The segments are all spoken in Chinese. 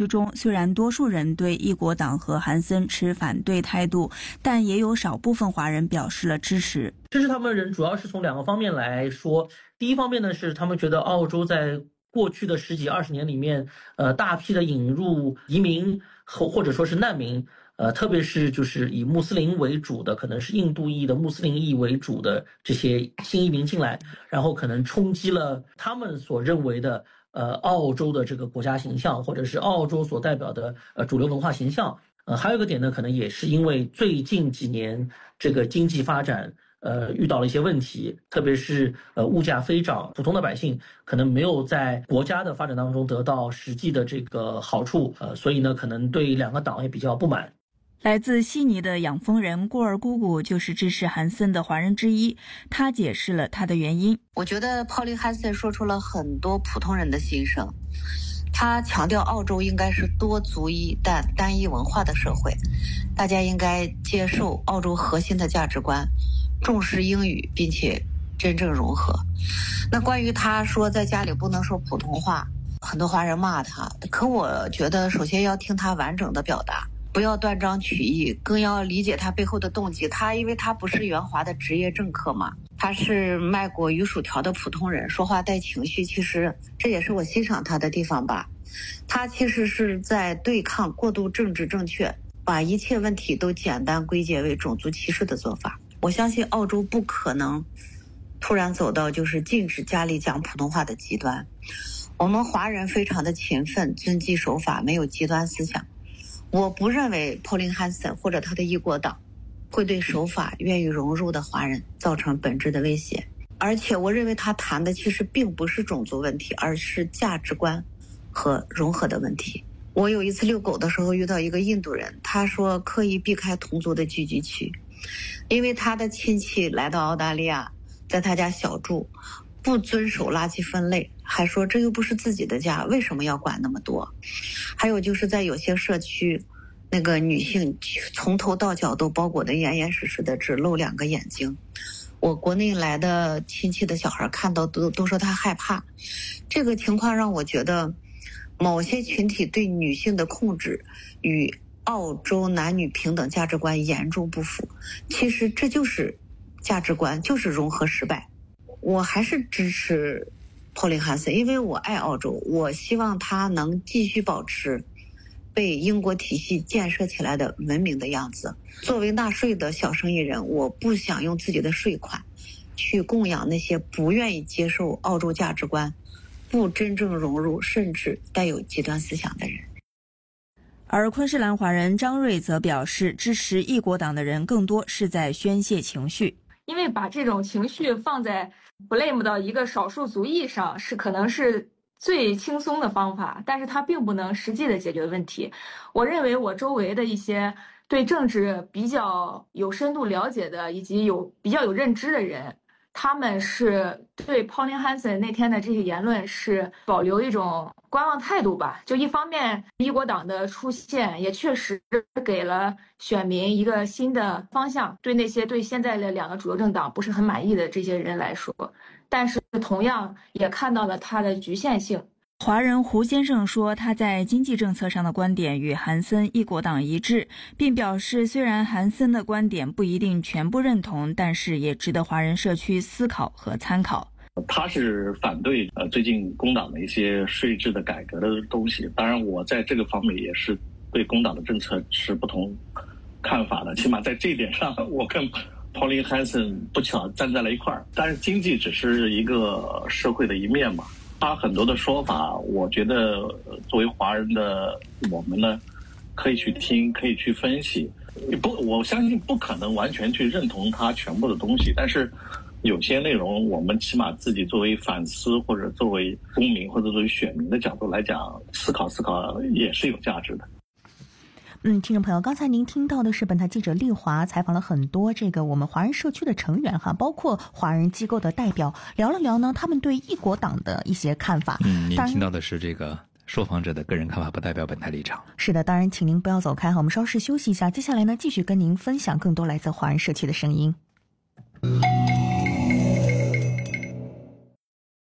区中，虽然多数人对一国党和韩森持反对态度，但也有少部分华人表示了支持。 支持他们的人主要是从2个方面来说。第一方面呢，是他们觉得澳洲在过去的10几20年里面，大批的引入移民或者说是难民，特别是就是以穆斯林为主的，可能是印度裔的穆斯林裔为主的这些新移民进来，然后可能冲击了他们所认为的澳洲的这个国家形象，或者是澳洲所代表的主流文化形象。还有一个点呢，可能也是因为最近几年这个经济发展遇到了一些问题，特别是物价飞涨，普通的百姓可能没有在国家的发展当中得到实际的这个好处，所以呢，可能对2个党也比较不满。 来自悉尼的养蜂人郭尔姑姑就是支持韩森的华人之一，她解释了她的原因。 我觉得 Pauline Hanson 说出了很多普通人的心声。他强调澳洲应该是多族裔但单一文化的社会，大家应该接受澳洲核心的价值观，重视英语并且真正融合。那关于他说在家里不能说普通话，很多华人骂他，可我觉得首先要听他完整的表达，不要断章取义，更要理解他背后的动机。因为他不是援华的职业政客嘛，他是卖过鱼薯条的普通人，说话带情绪，其实这也是我欣赏他的地方吧。他其实是在对抗过度政治正确，把一切问题都简单归结为种族歧视的做法。我相信澳洲不可能突然走到就是禁止家里讲普通话的极端。我们华人非常的勤奋，遵纪守法，没有极端思想。我不认为 Pauline Hanson 或者他的一国党会对守法、愿意融入的华人造成本质的威胁。而且我认为他谈的其实并不是种族问题，而是价值观和融合的问题。我有一次遛狗的时候遇到一个印度人，他说刻意避开同族的聚集区，因为他的亲戚来到澳大利亚，在他家小住，不遵守垃圾分类，还说这又不是自己的家，为什么要管那么多。还有就是在有些社区，那个女性从头到脚都包裹得严严实实的，只露2个眼睛。我国内来的亲戚的小孩看到都说他害怕。这个情况让我觉得某些群体对女性的控制与澳洲男女平等价值观严重不符。其实这就是价值观，就是融合失败。我还是支持 Pauline Hanson， 因为我爱澳洲，我希望他能继续保持被英国体系建设起来的文明的样子。作为纳税的小生意人，我不想用自己的税款去供养那些不愿意接受澳洲价值观、不真正融入甚至带有极端思想的人。 而昆士兰华人张瑞则表示，支持一国党的人更多是在宣泄情绪， 因为把这种情绪放在 blame 到一个少数族裔上可能是最轻松的方法，但是它并不能实际的解决问题。我认为我周围的一些对政治比较有深度了解的以及比较有认知的人，他们是对 Pauline Hanson 那天的这些言论是保留一种观望态度吧。就一方面，一国党的出现也确实给了选民一个新的方向，对那些对现在的2个主流政党不是很满意的这些人来说，但是同样也看到了它的局限性。 华人胡先生说，他在经济政策上的观点与韩森一国党一致，并表示虽然韩森的观点不一定全部认同，但是也值得华人社区思考和参考。 他是反对最近工党的一些税制的改革的东西，当然我在这个方面也是对工党的政策持不同看法的，起码在这一点上我跟 Pauline Hanson 不巧站在了一块儿。但是经济只是一个社会的一面嘛，他很多的说法，我觉得作为华人的我们呢，可以去听，可以去分析。我相信不可能完全去认同他全部的东西，但是有些内容我们起码自己作为反思，或者作为公民或者作为选民的角度来讲，思考也是有价值的。 听众朋友，刚才您听到的是本台记者丽华采访了很多我们华人社区的成员包括华人机构的代表，聊了聊呢他们对一国党的一些看法。 您听到的是这个受访者的个人看法，不代表本台立场。 是的，当然请您不要走开，我们稍事休息一下，接下来呢继续跟您分享更多来自华人社区的声音。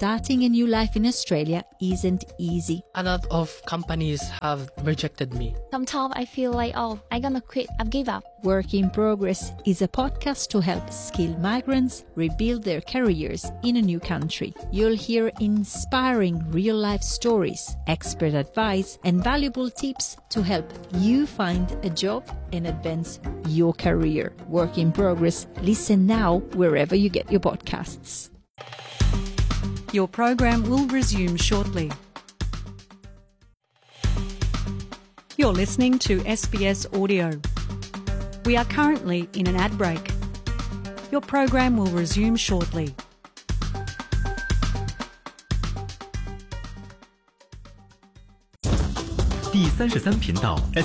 starting a new life in Australia isn't easy. A lot of companies have rejected me. Sometimes I feel like, I'm gonna quit, I've give up. Work in Progress is a podcast to help skilled migrants rebuild their careers in a new country. You'll hear inspiring real-life stories, expert advice, and valuable tips to help you find a job and advance your career. Work in Progress. Listen now wherever you get your podcasts. Your program will resume shortly. You're listening to SBS Audio. We are currently in an ad break. Your program will resume shortly. 第33频道